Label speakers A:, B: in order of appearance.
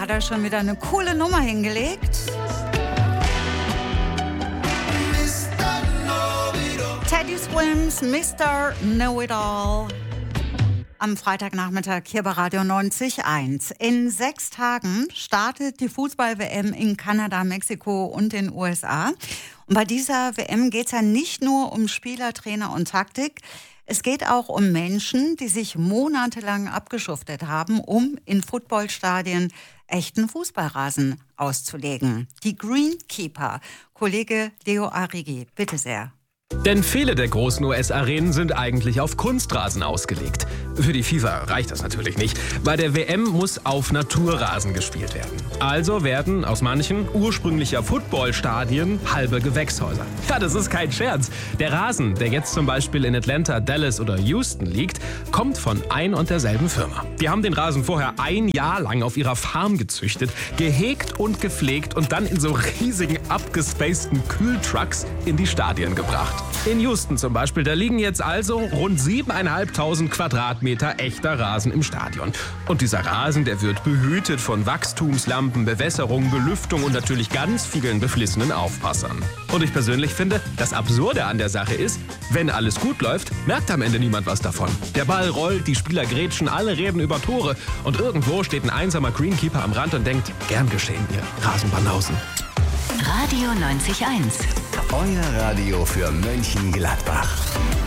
A: hat er schon wieder eine coole Nummer hingelegt. Teddy Swims, Mr. Know-It-All. Am Freitagnachmittag hier bei Radio 90.1. In 6 Tagen startet die Fußball-WM in Kanada, Mexiko und den USA. Und bei dieser WM geht es ja nicht nur um Spieler, Trainer und Taktik. Es geht auch um Menschen, die sich monatelang abgeschuftet haben, um in Footballstadien echten Fußballrasen auszulegen. Die Greenkeeper. Kollege Leo Arrighi, bitte sehr.
B: Denn viele der großen US-Arenen sind eigentlich auf Kunstrasen ausgelegt. Für die FIFA reicht das natürlich nicht. Bei der WM muss auf Naturrasen gespielt werden. Also werden aus manchen ursprünglicher Footballstadien halbe Gewächshäuser. Ja, das ist kein Scherz. Der Rasen, der jetzt zum Beispiel in Atlanta, Dallas oder Houston liegt, kommt von ein und derselben Firma. Die haben den Rasen vorher 1 Jahr lang auf ihrer Farm gezüchtet, gehegt und gepflegt und dann in so riesigen, abgespaceden Kühltrucks in die Stadien gebracht. In Houston zum Beispiel, da liegen jetzt also rund 7.500 Quadratmeter echter Rasen im Stadion. Und dieser Rasen, der wird behütet von Wachstumslampen, Bewässerung, Belüftung und natürlich ganz vielen beflissenen Aufpassern. Und ich persönlich finde, das Absurde an der Sache ist, wenn alles gut läuft, merkt am Ende niemand was davon. Der Ball rollt, die Spieler grätschen, alle reden über Tore und irgendwo steht ein einsamer Greenkeeper am Rand und denkt, gern geschehen, ihr Rasenbanausen.
C: Radio 90.1.
D: Euer Radio für Mönchengladbach.